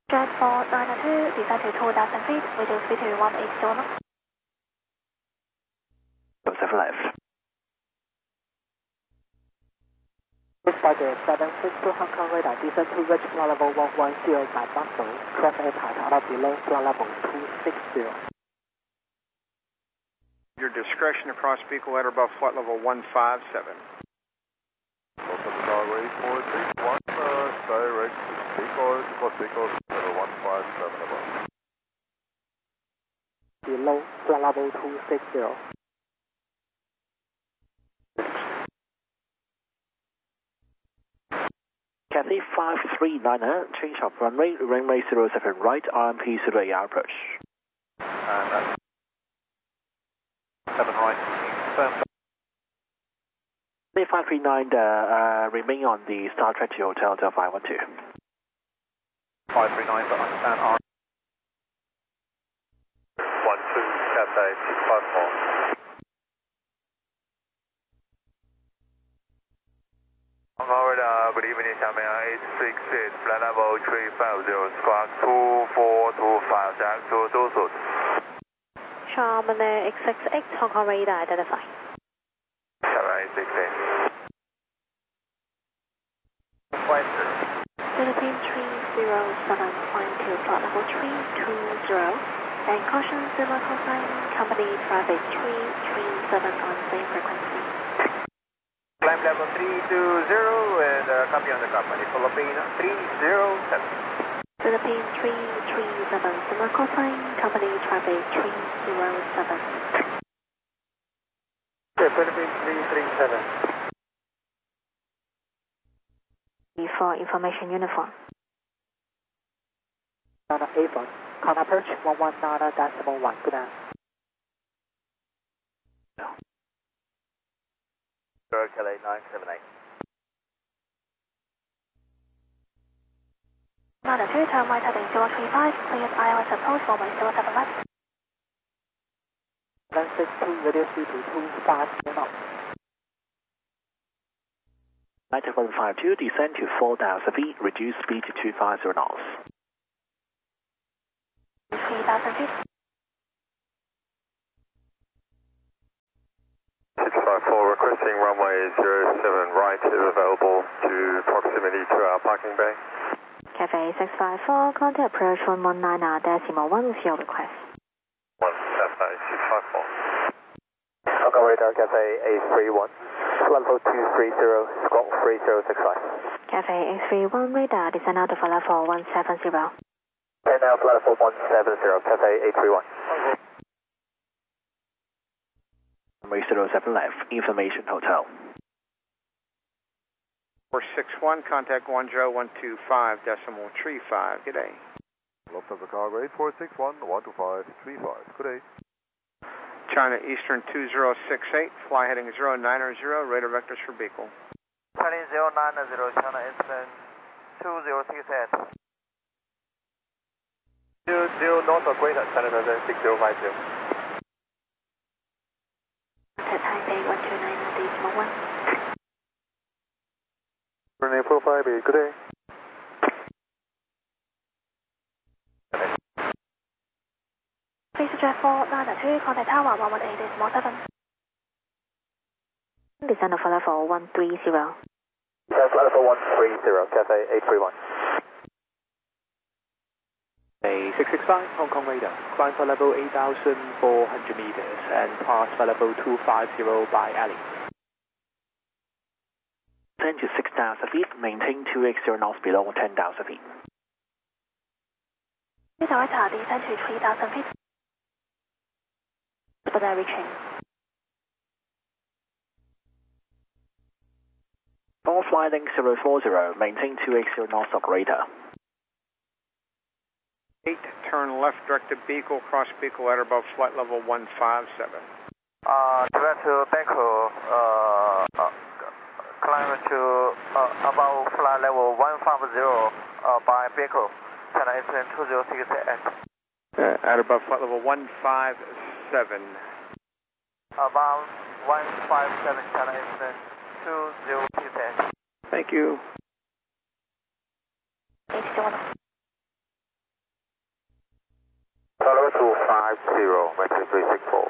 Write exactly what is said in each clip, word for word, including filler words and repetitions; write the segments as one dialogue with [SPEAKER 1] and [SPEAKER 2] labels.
[SPEAKER 1] Jet four nine two, descend to two thousand feet, reduce speed to one eighty knots.
[SPEAKER 2] seven left.
[SPEAKER 3] Spider seven six two Hong Kong radar, descend to reach flight level one one zero by Buffalo, cross air path out of below flight level two six zero.
[SPEAKER 4] Your discretion across vehicle at or above flight level one five seven.
[SPEAKER 5] Delta Chicago eight four six one, uh, direct vehicle, plus vehicle, level one five seven above.
[SPEAKER 3] Below flight level two six zero.
[SPEAKER 2] Cathay five three niner, change of runway, runway zero seven right, R M P zero eight approach.
[SPEAKER 5] And that's seven right, confirm.
[SPEAKER 2] Cathay five three nine, uh, uh, remain on the Star Trek to Hotel Delta five one two.
[SPEAKER 5] five three nine, but understand R. one two, Cathay six five four.
[SPEAKER 6] Florida, good evening, Xiamen eight six eight, flight level three five zero, squawk two four two five, taxi to Dusut.
[SPEAKER 1] Xiamen eight six eight, Hong Kong radar, identify.
[SPEAKER 6] Xiamen eight six eight.
[SPEAKER 1] Philippine three zero seven, flying to flight level three two zero, and caution zero cosine, company traffic three three seven on same frequency.
[SPEAKER 6] Climb level three two zero and uh, copy on the company, Philippine three zero seven.
[SPEAKER 1] Philippine three three seven, zero cosine, company traffic three zero seven.
[SPEAKER 3] Okay, Philippine three three seven.
[SPEAKER 1] For information uniform.
[SPEAKER 3] Nana Avon, Contact approach one one Nana decimal one, good night.
[SPEAKER 6] Berkeley nine seven eight.
[SPEAKER 1] Nana two, turn right heading zero three five, cleared I L S approach, runway zero seven left.
[SPEAKER 3] seven six two, radio speed to two five knots.
[SPEAKER 2] nine one five two, descend to four thousand feet, reduce speed to two five zero knots.
[SPEAKER 1] three thousand feet.
[SPEAKER 5] six five four, requesting runway zero seven right is available to proximity to our parking bay.
[SPEAKER 1] Cathay six five four, contact approach one one nine decimal one with your request.
[SPEAKER 5] one Cathay six five four.
[SPEAKER 6] Hong Kong radar, Cathay eight three one. Level two three zero, squawk three zero six five.
[SPEAKER 1] Cathay eight three one radar, descend out of level one seven zero.
[SPEAKER 6] And now level one seven zero, Cathay eight three one.
[SPEAKER 2] Runway zero seven left, Information Hotel.
[SPEAKER 4] four six one, contact one zero one two five decimal three five. Good day.
[SPEAKER 5] Lufthansa Cargo eight four six one, one two five three five. Good day.
[SPEAKER 4] China Eastern two zero six eight, fly heading zero nine zero, radar vectors for vehicle.
[SPEAKER 6] China zero nine zero, China Eastern two zero six eight. zero zero north of Greater, China six zero five zero.
[SPEAKER 1] Taipei one two nine decimal one.
[SPEAKER 5] Renee Profile, good day.
[SPEAKER 1] Please jet four nine two, contact tower one one eight decimal seven. Descend of level one three zero.
[SPEAKER 6] That's level one three zero, Cathay eight three one.
[SPEAKER 3] A six six five, Hong Kong radar, climb for level eight thousand four hundred meters and pass for level two five zero by alley.
[SPEAKER 2] Descend to six thousand feet, maintain two eighty knots below ten thousand feet.
[SPEAKER 1] Delta, descend to three thousand feet. But reaching.
[SPEAKER 2] All flight link zero four zero, maintain two eighty knots operator.
[SPEAKER 4] eight, turn left, directed vehicle, cross vehicle at or above flight level one five seven.
[SPEAKER 6] Uh, direct to Bangkok, uh, uh, climb to uh, about flight level one five zero uh, by Bangkok, China Eastern two zero six eight.
[SPEAKER 4] Uh, at or above flight level one five seven.
[SPEAKER 6] About one five seven, China Eastern two zero six eight.
[SPEAKER 4] Thank you.
[SPEAKER 1] eighty-one.
[SPEAKER 6] five zero, Vector three six four.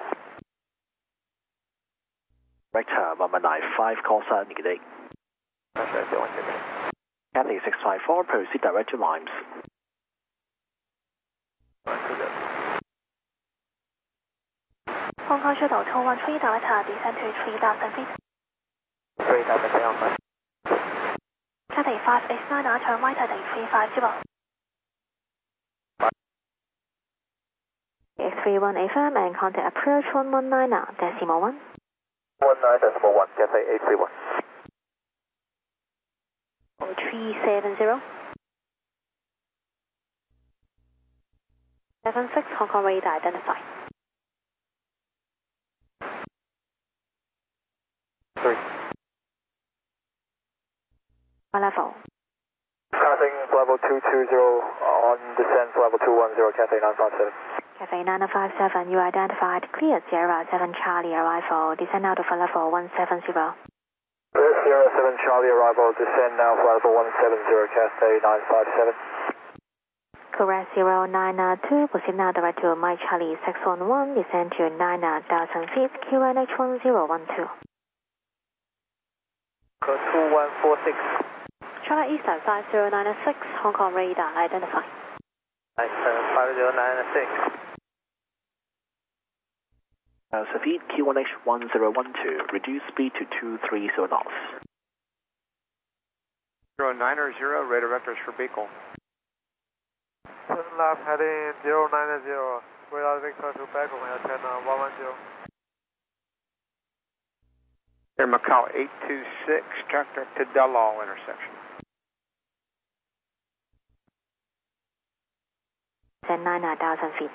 [SPEAKER 2] Vector one one nine five, call sign negative. Cathay six five four, proceed direct to Limes.
[SPEAKER 1] Hong Kong shuttle two one three, director descend to three thousand feet.
[SPEAKER 3] three thousand feet on climb.
[SPEAKER 1] Cathay five eight nine, turn right heading three five zero. X three one eight firm and contact approach one one nine now, decimal one.
[SPEAKER 6] one nine decimal one, Cathay eight three one.
[SPEAKER 1] three seven zero. seven six, Hong Kong radar identified.
[SPEAKER 6] three.
[SPEAKER 1] One level.
[SPEAKER 6] Passing level two two zero on descent level two one zero, Cathay nine five seven.
[SPEAKER 1] Cathay nine five seven, you identified clear Sierra seven Charlie arrival, descend out of level one seven zero.
[SPEAKER 6] Sierra seven Charlie arrival, descend now for level one seven zero, Cathay nine five seven.
[SPEAKER 1] Correct zero nine two, proceed now direct to Mike Charlie six one one, descend to nine thousand feet, Q N H one zero one two.
[SPEAKER 6] two one four six.
[SPEAKER 1] Charlie Eastern five zero nine six, Hong Kong radar identified.
[SPEAKER 6] Eastern five zero nine six.
[SPEAKER 2] Uh, Speed Q one H one zero one two, reduce speed to two three zero knots.
[SPEAKER 4] zero nine zero, radar vectors for Beagle.
[SPEAKER 5] Turn left heading zero nine zero, radar vector to Beagle, ten one one zero.
[SPEAKER 4] Air Macau eight two six, tractor to Delall intersection.
[SPEAKER 1] Then nine thousand feet.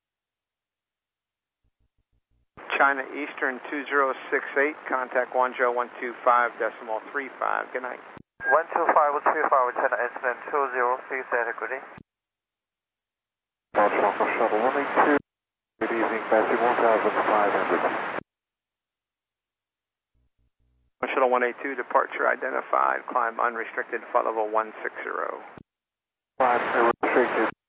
[SPEAKER 4] China Eastern two zero six eight, contact one zero one two five decimal three five. Good night.
[SPEAKER 6] one two five two five, China Eastern two zero six eight, good day.
[SPEAKER 5] Hong Kong Shuttle one eight two, good evening, passing one thousand five hundred.
[SPEAKER 4] Shuttle one eight two, departure identified, climb unrestricted, flight level one six zero.
[SPEAKER 5] Climb unrestricted.